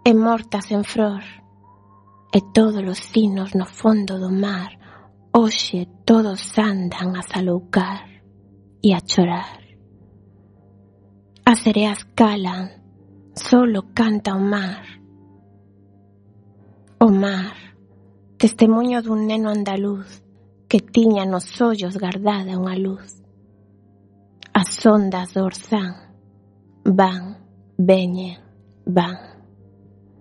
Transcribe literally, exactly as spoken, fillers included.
e mortas en flor, e todos os cinos no fondo do mar, hoxe todos andan a zaloucar e a chorar. As sereas calan, solo canta o mar. O mar, testemuño dun neno andaluz que tiña nos ollos guardada unha luz. As ondas do Orzán van, veñen, van.